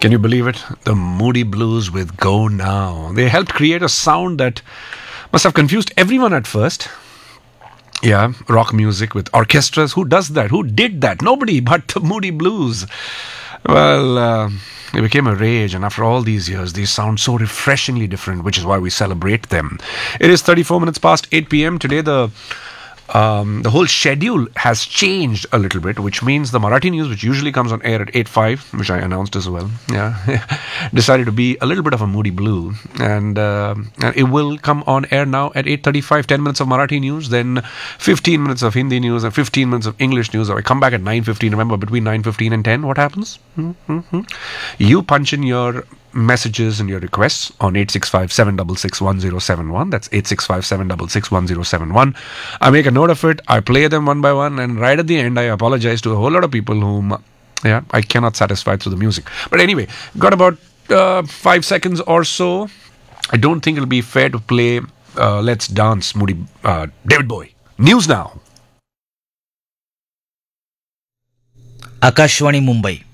Can you believe it? The Moody Blues with Go Now. They helped create a sound that must have confused everyone at first. Yeah, rock music with orchestras. Who does that? Who did that? Nobody but the Moody Blues. Well, it became a rage, and after all these years, these sound so refreshingly different, which is why we celebrate them. It is 34 minutes past 8 p.m. Today, the whole schedule has changed a little bit, which means the Marathi news, which usually comes on air at 8:05, which I announced as well, decided to be a little bit of a moody blue, and it will come on air now at 8:35. 10 minutes of Marathi news, then 15 minutes of Hindi news, and 15 minutes of English news. I come back at 9:15. Remember, between 9:15 and 10, what happens? You punch in your messages and your requests on 865-766-1071. That's 865-766-1071. I make a note of it, I play them one by one, and right at the end I apologize to a whole lot of people whom I cannot satisfy through the music. But anyway, got about 5 seconds or so. I don't think it'll be fair to play Let's Dance, Moody David Bowie. News now. Akashvani Mumbai